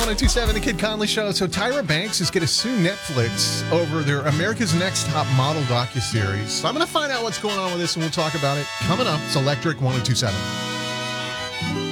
1027, The Kid Conley Show. So Tyra Banks is going to sue Netflix over their America's Next Top Model docuseries. So I'm going to find out what's going on with this, and we'll talk about it coming up. It's Electric 1027.